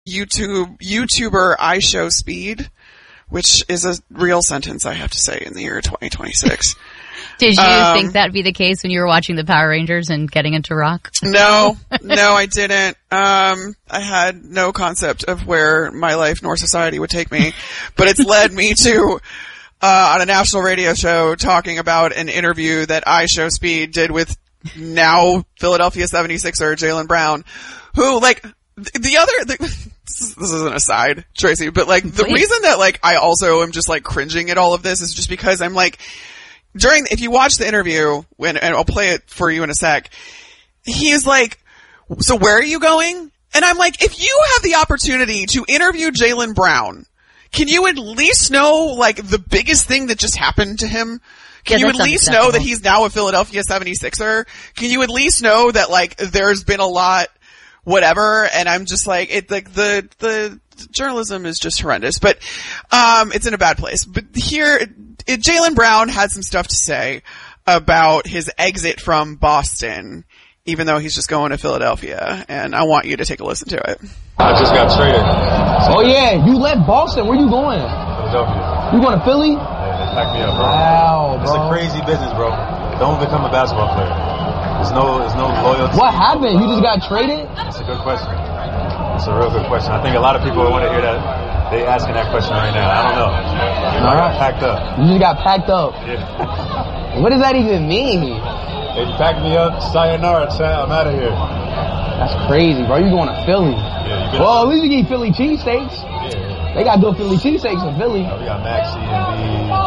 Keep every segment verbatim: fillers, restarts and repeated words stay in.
YouTube YouTuber iShowSpeed, which is a real sentence I have to say in the year twenty twenty-six. Did you um, think that'd be the case when you were watching the Power Rangers and getting into rock? No, no, I didn't. Um, I had no concept of where my life nor society would take me, but it's led me to, uh, on a national radio show talking about an interview that iShowSpeed did with now Philadelphia seventy-sixer Jaylen Brown, who, like, the other, the, this, is, this is an aside, Tracy, but like, the Please. reason that like, I also am just like cringing at all of this is just because I'm like, during, if you watch the interview, when, and I'll play it for you in a sec, he is like, so where are you going? And I'm like, if you have the opportunity to interview Jaylen Brown, can you at least know, like, the biggest thing that just happened to him? Can Yeah, you at least know that he's now a Philadelphia seventy-sixer? Can you at least know that, like, there's been a lot, whatever? And I'm just like, it, like, the, the journalism is just horrendous, but, um, it's in a bad place. But here, it, it, Jaylen Brown had some stuff to say about his exit from Boston, even though he's just going to Philadelphia, and I want you to take a listen to it. I just got traded. Oh yeah, you left Boston. Where you going? Philadelphia. You going to Philly? Yeah, they packed me up, bro. Wow, bro. It's a crazy business, bro. Don't become a basketball player. There's no, there's no loyalty. What happened? You just got traded? That's a good question. It's a real good question. I think a lot of people want to hear that. They asking that question right now. I don't know. You know, I got packed up. You just got packed up. Yeah. What does that even mean? They packed me up. Sayonara, I'm out of here. That's crazy, bro. You going to Philly? Yeah, you well, at least you get Philly cheesesteaks. Yeah. They got good Philly cheesesteaks in Philly. Oh, we got Maxi and B.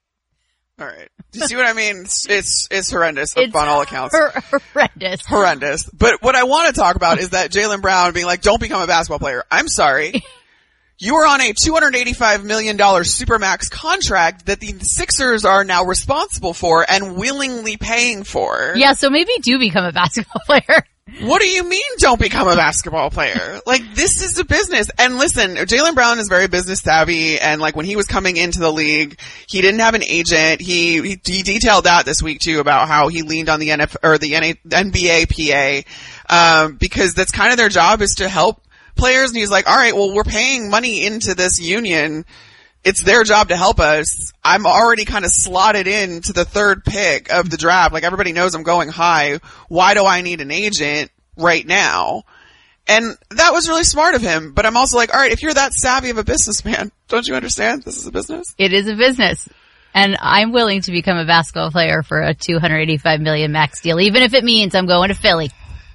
All right. Do you see what I mean? It's, it's, it's horrendous It's on all accounts. hor- horrendous. Horrendous. But what I want to talk about is that Jaylen Brown being like, don't become a basketball player. I'm sorry. You are on a two hundred eighty-five million dollars Supermax contract that the Sixers are now responsible for and willingly paying for. Yeah, so maybe do become a basketball player. What do you mean don't become a basketball player? Like, this is a business. And listen, Jaylen Brown is very business savvy, and like when he was coming into the league, he didn't have an agent. He he, he detailed that this week too about how he leaned on the N F or the N B A P A um because that's kind of their job, is to help players. And he's like, all right, well, we're paying money into this union. It's their job to help us. I'm already kind of slotted in to the third pick of the draft. Like, everybody knows I'm going high. Why do I need an agent right now? And that was really smart of him. But I'm also like, all right, if you're that savvy of a businessman, don't you understand this is a business? It is a business. And I'm willing to become a basketball player for a two hundred eighty-five million dollars max deal, even if it means I'm going to Philly.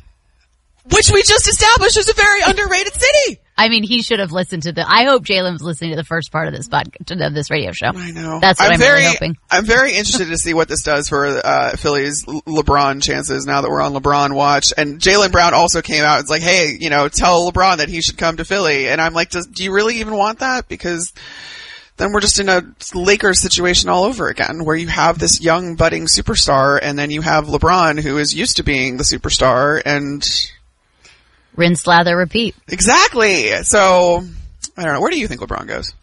Which we just established is a very underrated city. I mean, he should have listened to the, I hope Jaylen was listening to the first part of this podcast, of this radio show. I know. That's what I'm, I'm very, really hoping. I'm very interested to see what this does for, uh, Philly's LeBron chances now that we're on LeBron watch. And Jaylen Brown also came out and was like, hey, you know, tell LeBron that he should come to Philly. And I'm like, does, do you really even want that? Because then we're just in a Lakers situation all over again, where you have this young budding superstar, and then you have LeBron, who is used to being the superstar, and rinse, lather, repeat. Exactly. So, I don't know. Where do you think LeBron goes?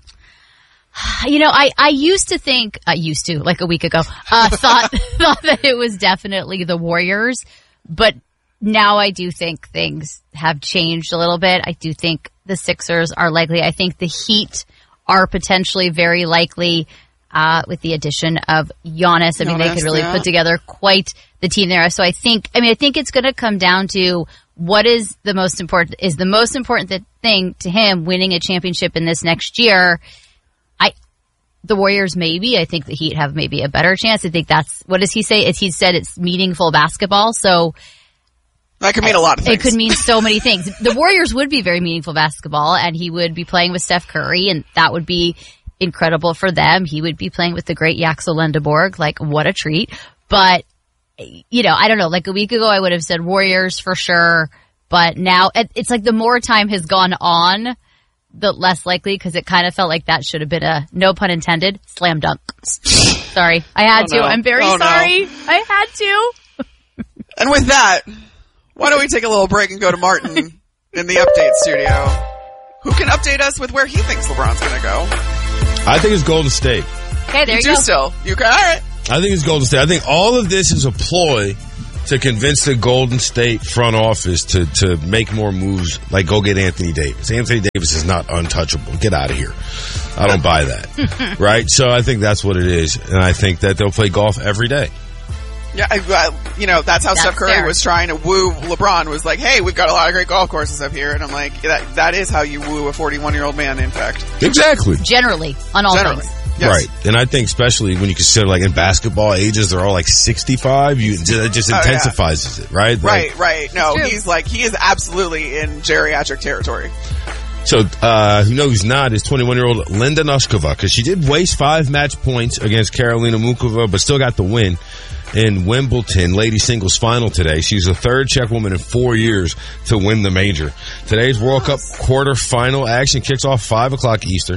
You know, I, I used to think, I uh, used to, like a week ago, uh, thought, thought that it was definitely the Warriors, but now I do think things have changed a little bit. I do think the Sixers are likely. I think the Heat are potentially very likely, uh, with the addition of Giannis. I mean, Giannis, they could really yeah. put together quite the team there. So I think, I mean, I think it's going to come down to what is the most important, is the most important thing to him winning a championship in this next year. I, the Warriors maybe, I think the Heat have maybe a better chance. I think that's, what does he say? It's, he said it's meaningful basketball. So that could mean a lot of things. It could mean so many things. The Warriors would be very meaningful basketball, and he would be playing with Steph Curry, and that would be incredible for them. He would be playing with the great Yaxel Lendeborg. Like, what a treat. But, you know, I don't know, like a week ago I would have said Warriors for sure, but now it's like the more time has gone on, the less likely, because it kind of felt like that should have been a, no pun intended, slam dunk. Sorry. I had oh, to. no. I'm very oh, sorry. No. I had to. And with that, why don't we take a little break and go to Martin in the update studio, who can update us with where he thinks LeBron's going to go. I think it's Golden State. Okay, there you, you go. do still. You can, all right. I think it's Golden State. I think all of this is a ploy to convince the Golden State front office to, to make more moves, like go get Anthony Davis. Anthony Davis is not untouchable. Get out of here. I don't buy that. Right? So I think that's what it is. And I think that they'll play golf every day. Yeah, I, you know, that's how That's Steph Curry fair. was trying to woo LeBron, was like, hey, we've got a lot of great golf courses up here. And I'm like, that that is how you woo a forty-one-year-old man, in fact. Exactly. Generally, on all Generally. things. Yes. Right. And I think especially when you consider, like, in basketball ages, they're all like sixty-five. You, that just Oh, yeah. intensifies it, right? Like, Right, right. No, It's true. he's like, he is absolutely in geriatric territory. So, uh, who knows not is twenty-one-year-old Linda Noskova, because she did waste five match points against Karolina Mukova, but still got the win in Wimbledon ladies singles final today. She's the third Czech woman in four years to win the major. Today's World Cup quarterfinal action kicks off five o'clock Eastern.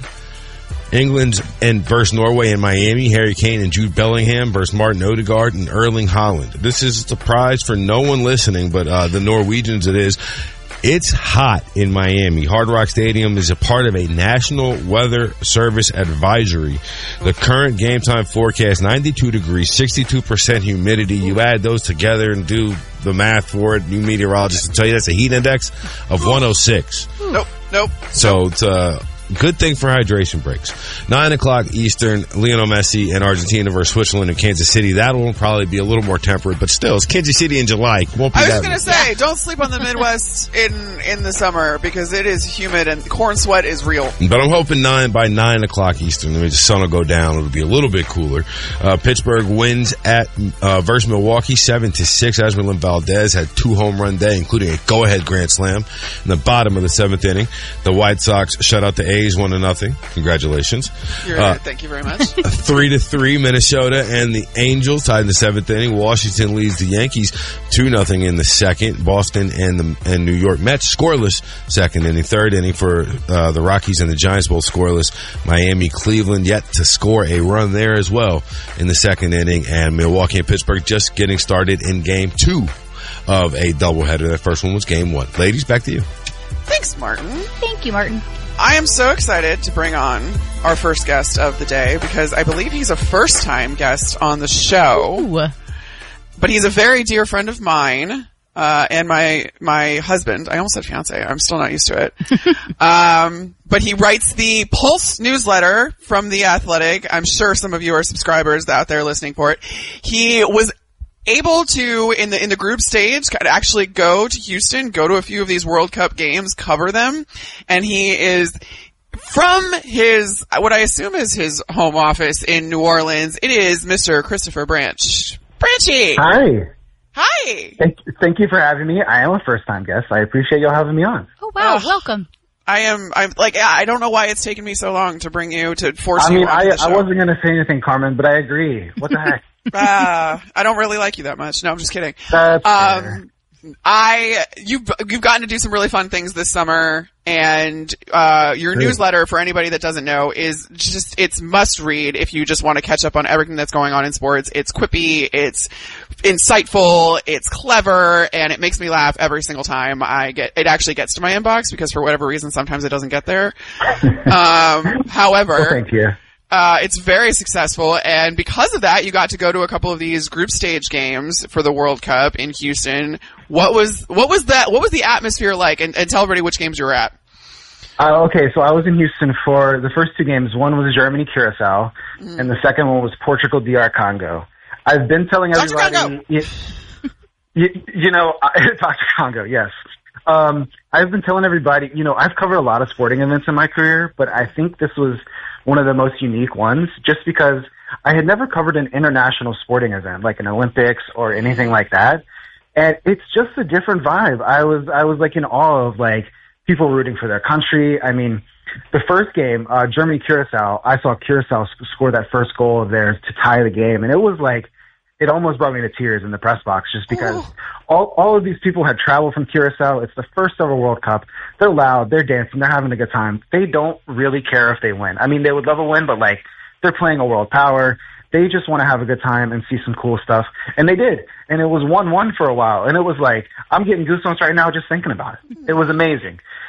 England and versus Norway in Miami. Harry Kane and Jude Bellingham versus Martin Odegaard and Erling Haaland. This is a surprise for no one listening, but uh, the Norwegians it is. It's hot in Miami. Hard Rock Stadium is a part of a National Weather Service advisory. The current game time forecast, ninety-two degrees, sixty-two percent humidity. You add those together and do the math for it. New meteorologists will tell you that's a heat index of one oh six. Nope, nope. So it's a good thing for hydration breaks. Nine o'clock Eastern, Lionel Messi and Argentina versus Switzerland and Kansas City. That will probably be a little more temperate, but still, it's Kansas City in July. It won't be I was that going to say, don't sleep on the Midwest in, in the summer because it is humid and corn sweat is real. But I'm hoping nine by nine o'clock Eastern. The sun will go down. It'll be a little bit cooler. Uh, Pittsburgh wins at uh, versus Milwaukee seven to six. Esmeralda Valdez had two home run day, including a go ahead grand slam in the bottom of the seventh inning. The White Sox shut out the A's one to nothing. Congratulations. You're, Uh, thank you very much. Three to three, Minnesota and the Angels tied in the seventh inning. Washington leads the Yankees two nothing in the second. Boston and the and New York Mets scoreless second inning. Third inning for uh, the Rockies and the Giants both scoreless. Miami, Cleveland yet to score a run there as well in the second inning. And Milwaukee and Pittsburgh just getting started in game two of a doubleheader. That first one was game one. Ladies, back to you. Thanks, Martin. Thank you, Martin. I am so excited to bring on our first guest of the day because I believe he's a first-time guest on the show. Ooh. But he's a very dear friend of mine, uh, and my, my husband. I almost said fiance. I'm still not used to it. um, but he writes the Pulse newsletter from The Athletic. I'm sure some of you are subscribers out there listening for it. He was able to, in the, in the group stage, actually go to Houston, go to a few of these World Cup games, cover them, and he is, from his, what I assume is his home office in New Orleans, it is Mister Christopher Branch. Branchy! Hi. Hi! Thank, thank you for having me. I am a first-time guest. I appreciate y'all having me on. Oh, wow. Ugh. Welcome. I am, I'm like, I don't know why it's taken me so long to bring you, to force I you mean, onto I, the I show. wasn't going to say anything, Carmen, but I agree. What the heck? uh, I don't really like you that much. No, I'm just kidding. That's fair. Um, I, you've, you've gotten to do some really fun things this summer, and, uh, your Good. newsletter, for anybody that doesn't know, is just, it's must read if you just want to catch up on everything that's going on in sports. It's quippy, it's insightful, it's clever, and it makes me laugh every single time I get, it actually gets to my inbox because for whatever reason sometimes it doesn't get there. Um, however. Well, thank you. Uh, it's very successful, and because of that, you got to go to a couple of these group stage games for the World Cup in Houston. What was what was that? What was the atmosphere like? And, and tell everybody which games you were at. Uh, okay, so I was in Houston for the first two games. One was Germany, Curacao, Mm. and the second one was Portugal, D R Congo. I've been telling Doctor everybody, Congo. you, you, you know, Doctor Congo, yes. Um, I've been telling everybody, you know, I've covered a lot of sporting events in my career, but I think this was one of the most unique ones just because I had never covered an international sporting event like an Olympics or anything like that. And it's just a different vibe. I was, I was like in awe of like people rooting for their country. I mean, the first game, uh, Germany, Curacao, I saw Curacao sc- score that first goal of theirs to tie the game. And it was like, it almost brought me to tears in the press box just because Oh. all, all of these people had traveled from Curacao. It's the first ever World Cup. They're loud. They're dancing. They're having a good time. They don't really care if they win. I mean, they would love a win, but like they're playing a world power. They just want to have a good time and see some cool stuff. And they did. And it was one one for a while. And it was like, I'm getting goosebumps right now just thinking about it. It was amazing.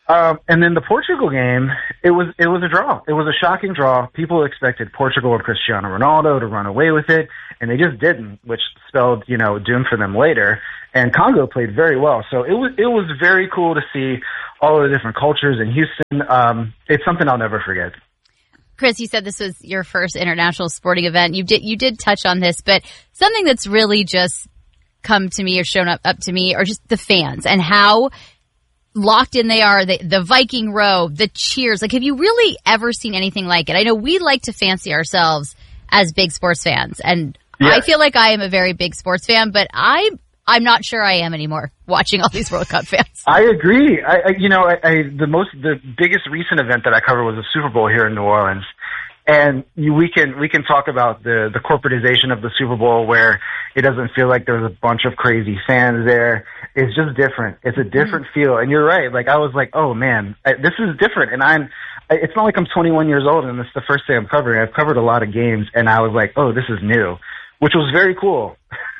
Um, and then the Portugal game, it was it was a draw. It was a shocking draw. People expected Portugal and Cristiano Ronaldo to run away with it, and they just didn't, which spelled, you know, doom for them later. And Congo played very well. So it was it was very cool to see all of the different cultures in Houston. Um, it's something I'll never forget. Chris, you said this was your first international sporting event. You did you did touch on this, but something that's really just come to me or shown up, up to me are just the fans and how locked in they are, the, the Viking row, the cheers. Like, have you really ever seen anything like it? I know we like to fancy ourselves as big sports fans, and yeah. I feel like I am a very big sports fan, but I, I'm not sure I am anymore watching all these World Cup fans. I agree. I, I you know, I, I, the most, the biggest recent event that I covered was the Super Bowl here in New Orleans. And you, we can we can talk about the the corporatization of the Super Bowl, where it doesn't feel like there's a bunch of crazy fans there. It's just different. It's a different mm-hmm. feel. And you're right. Like, I was like, oh man, I, this is different. And I'm. I, it's not like I'm twenty-one years old and this is the first day I'm covering. I've covered a lot of games, and I was like, oh, this is new, which was very cool.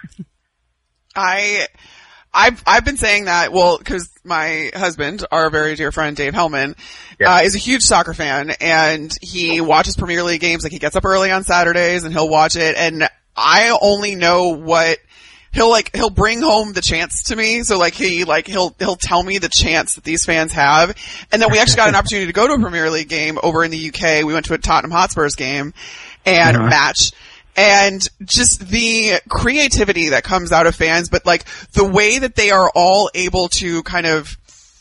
I. I've I've been saying that, well, because my husband, our very dear friend Dave Hellman, yeah. uh, is a huge soccer fan, and he watches Premier League games. Like, he gets up early on Saturdays and he'll watch it, and I only know what he'll like. He'll bring home the chants to me. So like he like he'll he'll tell me the chants that these fans have, and then we actually got an opportunity to go to a Premier League game over in the U K. We went to a Tottenham Hotspurs game and uh-huh. match. And just the creativity that comes out of fans, but like the way that they are all able to kind of,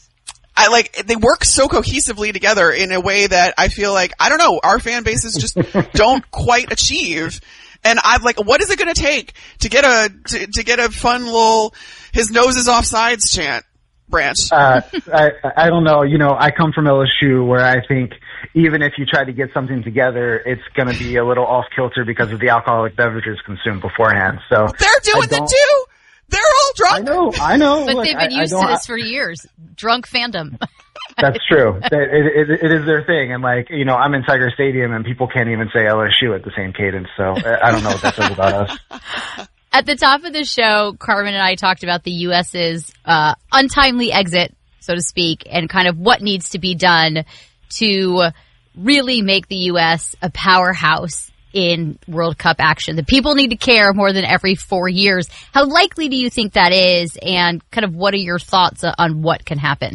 I like, they work so cohesively together in a way that I feel like, I don't know, our fan bases just don't quite achieve. And I'm like, what is it going to take to get a, to, to get a fun little, his nose is offsides chant, Branch? Uh, I, I don't know. You know, I come from L S U, where I think even if you try to get something together, it's going to be a little off kilter because of the alcoholic beverages consumed beforehand. So they're doing it too. They're all drunk. I know, I know. But Look, they've been I, used I to this for years. Drunk fandom. That's true. It, it, it, it is their thing. And like, you know, I'm in Tiger Stadium and people can't even say L S U at the same cadence. So I don't know what that says about us. At the top of the show, Carmen and I talked about the U S's uh, untimely exit, so to speak, and kind of what needs to be done to really make the U S a powerhouse in World Cup action. The people need to care more than every four years. How likely do you think that is, and kind of what are your thoughts on what can happen?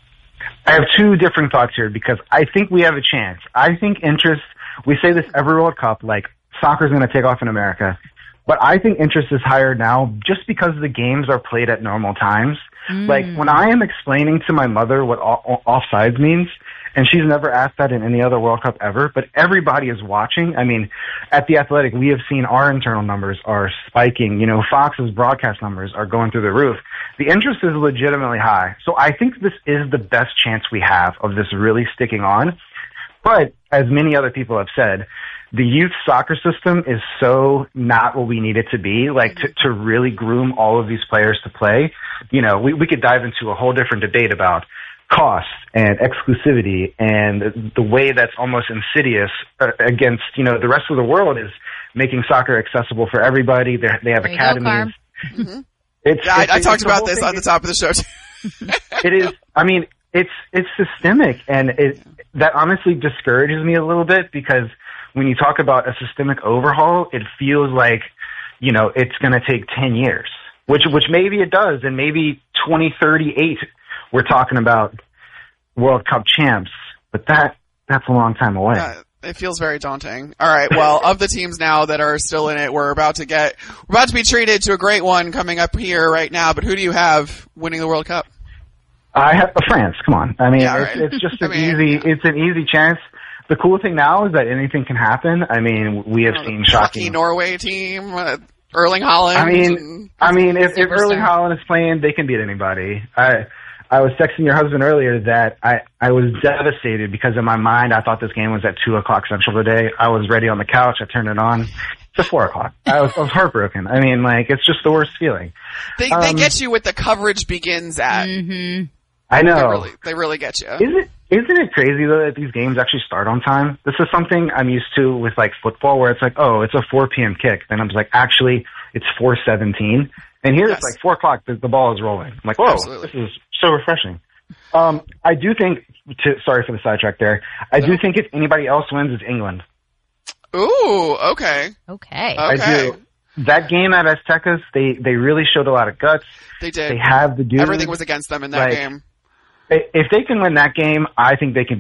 I have two different thoughts here, because I think we have a chance. I think interest, we say this every World Cup, like soccer's going to take off in America. But I think interest is higher now just because the games are played at normal times. Mm. Like, when I am explaining to my mother what offsides means, and she's never asked that in any other World Cup ever, but everybody is watching. I mean, at The Athletic, we have seen our internal numbers are spiking. You know, Fox's broadcast numbers are going through the roof. The interest is legitimately high. So I think this is the best chance we have of this really sticking on. But, as many other people have said, the youth soccer system is so not what we need it to be, like to, to really groom all of these players to play. You know, we, we could dive into a whole different debate about costs and exclusivity and the way that's almost insidious against, you know, the rest of the world is making soccer accessible for everybody. They're, they have academies. Go, mm-hmm. It's, yeah, it's, I, I talked about this on the top of the show too. It is, I mean, it's, it's systemic, and it, that honestly discourages me a little bit, because when you talk about a systemic overhaul, it feels like, you know, it's going to take ten years, which, which maybe it does. And maybe twenty thirty-eight, we're talking about World Cup champs, but that, that's a long time away. Uh, it feels very daunting. All right. Well, of the teams now that are still in it, we're about to get, we're about to be treated to a great one coming up here right now, but who do you have winning the World Cup? I have France. Come on. I mean, yeah, it's, right. it's just an I mean, easy, it's an easy chance. The cool thing now is that anything can happen. I mean, we have you know, seen the shocking Norway team, uh, Erling Haaland. I mean, I mean, if, if Erling Haaland is playing, they can beat anybody. I, I was texting your husband earlier that I, I was devastated because in my mind I thought this game was at two o'clock Central today. I was ready on the couch. I turned it on. It's at four o'clock. I was, I was heartbroken. I mean, like, it's just the worst feeling. They, um, they get you with the coverage begins at. Mm-hmm. I know. They really, they really get you. Is it? Isn't it crazy, though, that these games actually start on time? This is something I'm used to with, like, football, where it's like, oh, it's a four p.m. kick. Then I'm like, actually, it's four seventeen. And here yes. it's like four o'clock, the, the ball is rolling. I'm like, whoa, Absolutely. This is so refreshing. Um, I do think. To, sorry for the sidetrack there. I do think if anybody else wins, it's England. Ooh, okay. Okay. I Okay. do. That game at Aztecas, they they really showed a lot of guts. They did. They have the dude. Everything was against them in that Like, game. If they can win that game, I think they can be